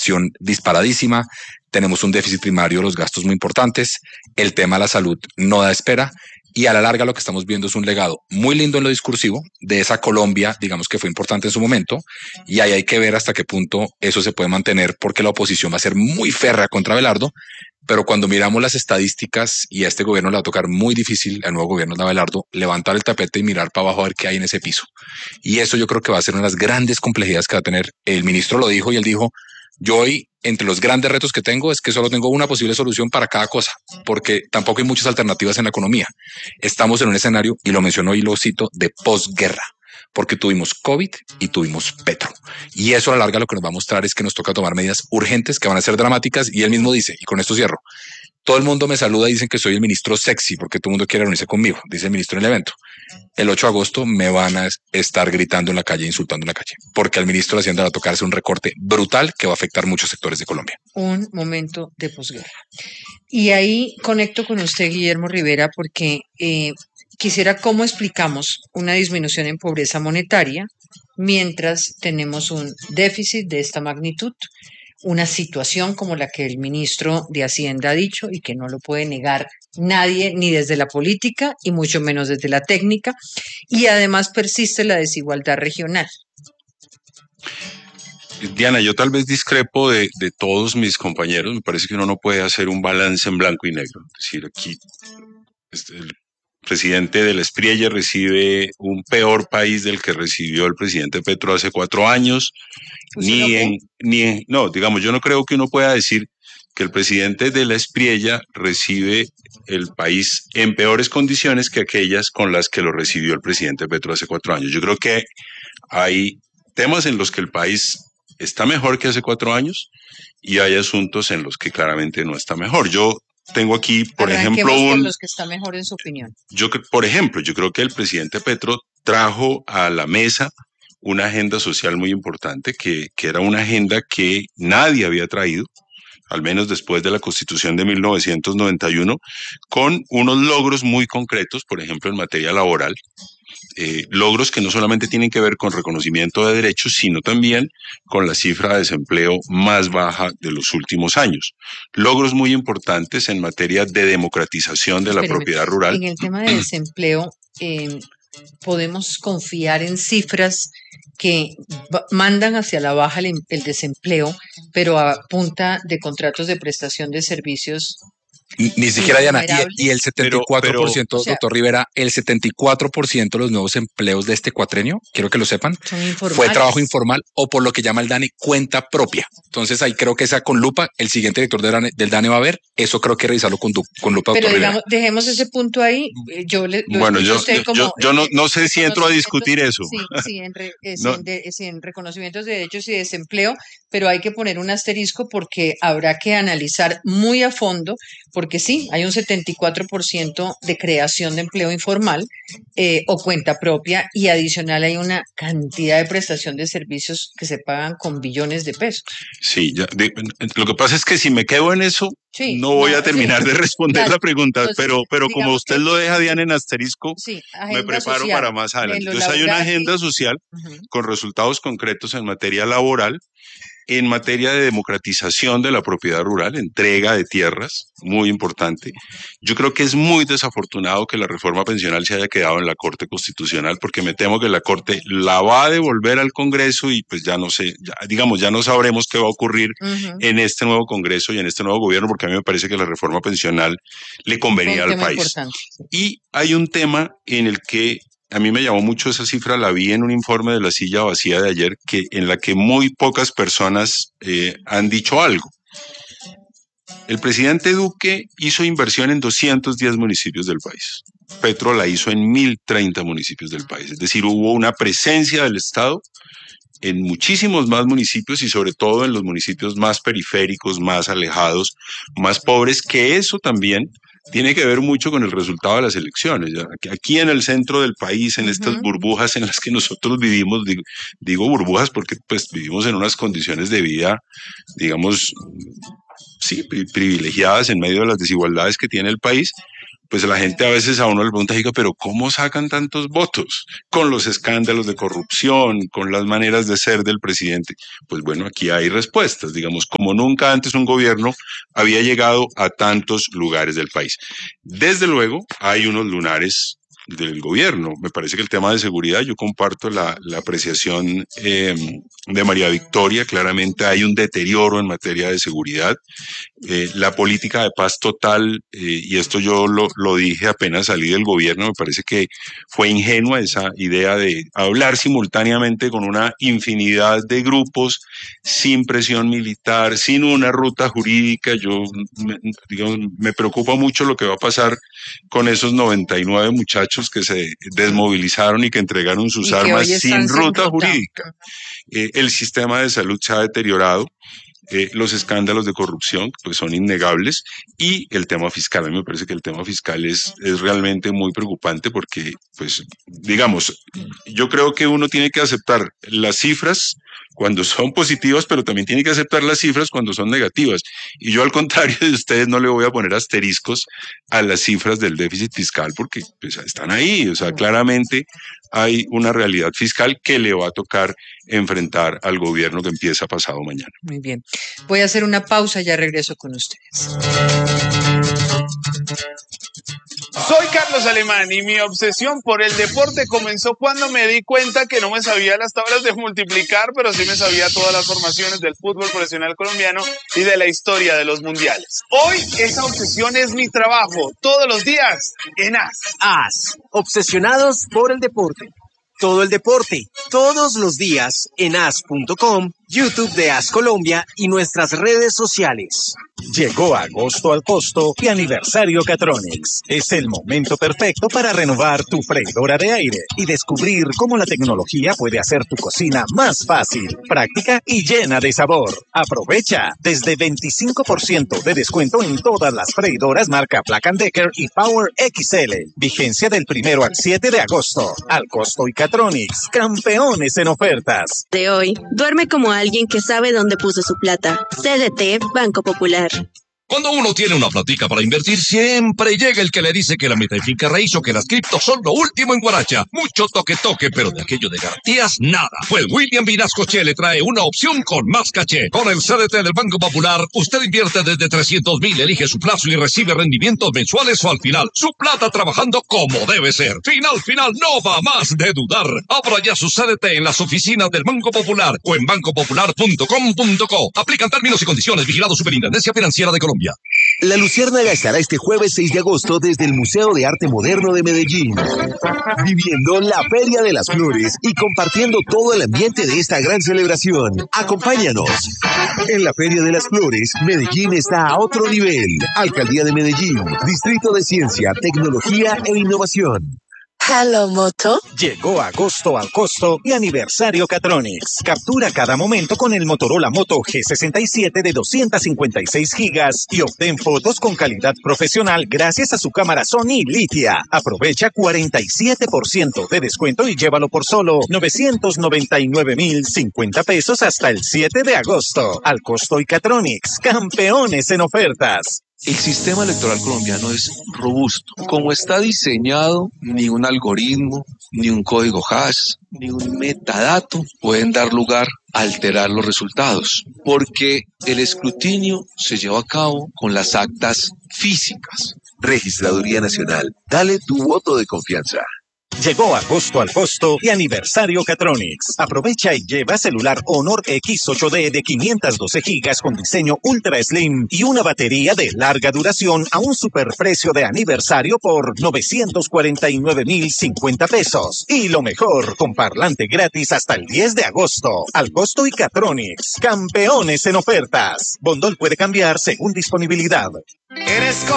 inflación disparadísima, tenemos un déficit primario, los gastos muy importantes, el tema de la salud no da espera. Y a la larga lo que estamos viendo es un legado muy lindo en lo discursivo de esa Colombia, digamos que fue importante en su momento, y ahí hay que ver hasta qué punto eso se puede mantener porque la oposición va a ser muy férrea contra Abelardo, pero cuando miramos las estadísticas y a este gobierno le va a tocar muy difícil, al nuevo gobierno de Abelardo, levantar el tapete y mirar para abajo a ver qué hay en ese piso. Y eso yo creo que va a ser una de las grandes complejidades que va a tener. El ministro lo dijo y él dijo, yo hoy, entre los grandes retos que tengo, es que solo tengo una posible solución para cada cosa, porque tampoco hay muchas alternativas en la economía. Estamos en un escenario, y lo mencionó y lo cito, de posguerra, porque tuvimos COVID y tuvimos Petro. Y eso a la larga lo que nos va a mostrar es que nos toca tomar medidas urgentes que van a ser dramáticas. Y él mismo dice, y con esto cierro, todo el mundo me saluda y dicen que soy el ministro sexy porque todo el mundo quiere reunirse conmigo, dice el ministro en el evento. El 8 de agosto me van a estar gritando en la calle, insultando en la calle, porque al ministro de Hacienda va a tocarse un recorte brutal que va a afectar muchos sectores de Colombia. Un momento de posguerra. Y ahí conecto con usted, Guillermo Rivera, porque quisiera cómo explicamos una disminución en pobreza monetaria mientras tenemos un déficit de esta magnitud, una situación como la que el ministro de Hacienda ha dicho y que no lo puede negar nadie, ni desde la política y mucho menos desde la técnica, y además persiste la desigualdad regional. Diana, yo tal vez discrepo de todos mis compañeros. Me parece que uno no puede hacer un balance en blanco y negro. Es decir, aquí el presidente de la Espriella recibe un peor país del que recibió el presidente Petro hace 4 años. No, digamos, yo no creo que uno pueda decir que el presidente de la Espriella recibe el país en peores condiciones que aquellas con las que lo recibió el presidente Petro hace 4 años. Yo creo que hay temas en los que el país está mejor que hace 4 años y hay asuntos en los que claramente no está mejor. Yo tengo aquí, por ejemplo, por los que está mejor en su opinión. Por ejemplo, yo creo que el presidente Petro trajo a la mesa una agenda social muy importante, que era una agenda que nadie había traído, al menos después de la Constitución de 1991, con unos logros muy concretos, por ejemplo, en materia laboral. Logros que no solamente tienen que ver con reconocimiento de derechos, sino también con la cifra de desempleo más baja de los últimos años. Logros muy importantes en materia de democratización de la propiedad rural. En el tema de desempleo, podemos confiar en cifras que mandan hacia la baja el desempleo, pero a punta de contratos de prestación de servicios. Ni siquiera, Diana, y el 74%, doctor Rivera, el 74% de los nuevos empleos de este cuatrenio, quiero que lo sepan, fue trabajo informal o por lo que llama el DANE cuenta propia. Entonces ahí creo que esa con lupa, el siguiente director del DANE va a ver, eso creo que revisarlo con lupa, pero doctor digamos, Rivera. Dejemos ese punto ahí. Yo no sé si entro a discutir eso. Sí, en reconocimientos de derechos y desempleo, pero hay que poner un asterisco porque habrá que analizar muy a fondo, porque sí, hay un 74% de creación de empleo informal o cuenta propia, y adicional hay una cantidad de prestación de servicios que se pagan con billones de pesos. Sí, lo que pasa es que si me quedo en eso, no voy a terminar de responder la pregunta, entonces, pero como usted lo deja, Diana, en asterisco, me preparo social, para más adelante. Entonces hay una agenda social con resultados concretos en materia laboral, en materia de democratización de la propiedad rural, entrega de tierras, muy importante. Yo creo que es muy desafortunado que la reforma pensional se haya quedado en la Corte Constitucional, porque me temo que la Corte la va a devolver al Congreso y pues ya no sé, ya no sabremos qué va a ocurrir en este nuevo Congreso y en este nuevo gobierno, porque a mí me parece que la reforma pensional le convenía al país. Importante. Y hay un tema en el que a mí me llamó mucho esa cifra, la vi en un informe de La Silla Vacía de ayer, en la que muy pocas personas han dicho algo. El presidente Duque hizo inversión en 210 municipios del país. Petro la hizo en 1.030 municipios del país. Es decir, hubo una presencia del Estado en muchísimos más municipios y sobre todo en los municipios más periféricos, más alejados, más pobres, que eso también tiene que ver mucho con el resultado de las elecciones. Aquí en el centro del país, en estas burbujas en las que nosotros vivimos, digo burbujas porque pues vivimos en unas condiciones de vida, digamos, sí, privilegiadas en medio de las desigualdades que tiene el país, pues la gente a veces a uno le pregunta, diga, pero ¿cómo sacan tantos votos? Con los escándalos de corrupción, con las maneras de ser del presidente. Pues bueno, aquí hay respuestas, digamos, como nunca antes un gobierno había llegado a tantos lugares del país. Desde luego, hay unos lunares del gobierno. Me parece que el tema de seguridad, yo comparto la apreciación de María Victoria, claramente hay un deterioro en materia de seguridad. La política de paz total, y esto yo lo dije apenas salí del gobierno, me parece que fue ingenua esa idea de hablar simultáneamente con una infinidad de grupos, sin presión militar, sin una ruta jurídica. Me preocupa mucho lo que va a pasar con esos 99 muchachos que se desmovilizaron y que entregaron sus armas sin ruta jurídica. El sistema de salud se ha deteriorado. Los escándalos de corrupción pues son innegables, y el tema fiscal. A mí me parece que el tema fiscal es realmente muy preocupante porque, pues, digamos, yo creo que uno tiene que aceptar las cifras cuando son positivas, pero también tiene que aceptar las cifras cuando son negativas. Y yo, al contrario de ustedes, no le voy a poner asteriscos a las cifras del déficit fiscal porque pues, están ahí. O sea, claramente hay una realidad fiscal que le va a tocar enfrentar al gobierno que empieza pasado mañana. Muy bien. Voy a hacer una pausa, ya regreso con ustedes. Soy Carlos Alemán y mi obsesión por el deporte comenzó cuando me di cuenta que no me sabía las tablas de multiplicar, pero sí me sabía todas las formaciones del fútbol profesional colombiano y de la historia de los mundiales. Hoy esa obsesión es mi trabajo, todos los días en AS. AS, obsesionados por el deporte. Todo el deporte, todos los días en as.com, YouTube de AS Colombia y nuestras redes sociales. Llegó agosto al costo y aniversario Catronics. Es el momento perfecto para renovar tu freidora de aire y descubrir cómo la tecnología puede hacer tu cocina más fácil, práctica y llena de sabor. Aprovecha desde 25% de descuento en todas las freidoras marca Black & Decker y Power XL. Vigencia del 1 al 7 de agosto. Al costo y Catronics, campeones en ofertas. De hoy, duerme como alguien que sabe dónde puso su plata. CDT Banco Popular. Cuando uno tiene una platica para invertir, siempre llega el que le dice que la meta de finca raíz o que las criptos son lo último en Guaracha. Mucho toque, pero de aquello de garantías, nada. Pues William Vinascoche le trae una opción con más caché. Con el CDT del Banco Popular, usted invierte desde 300,000, elige su plazo y recibe rendimientos mensuales o al final. Su plata trabajando como debe ser. Final, no va más de dudar. Abra ya su CDT en las oficinas del Banco Popular o en bancopopular.com.co. Aplican términos y condiciones. Vigilado Superintendencia Financiera de Colombia. La Luciérnaga estará este jueves 6 de agosto desde el Museo de Arte Moderno de Medellín, viviendo la Feria de las Flores y compartiendo todo el ambiente de esta gran celebración. Acompáñanos. En la Feria de las Flores, Medellín está a otro nivel. Alcaldía de Medellín, Distrito de Ciencia, Tecnología e Innovación. Hello, Moto. Llegó agosto al costo y aniversario Catronics. Captura cada momento con el Motorola Moto G67 de 256 gigas y obtén fotos con calidad profesional gracias a su cámara Sony Litia. Aprovecha 47% de descuento y llévalo por solo 999,050 pesos hasta el 7 de agosto. Al costo y Catronics, campeones en ofertas. El sistema electoral colombiano es robusto. Como está diseñado, ni un algoritmo, ni un código hash, ni un metadato pueden dar lugar a alterar los resultados, porque el escrutinio se lleva a cabo con las actas físicas. Registraduría Nacional, dale tu voto de confianza. Llegó agosto al costo y aniversario Catronics. Aprovecha y lleva celular Honor X8D de 512 gigas con diseño Ultra Slim y una batería de larga duración a un superprecio de aniversario por 949,050 pesos. Y lo mejor, con parlante gratis hasta el 10 de agosto. Al costo y Catronics, campeones en ofertas. Bondol puede cambiar según disponibilidad. Eres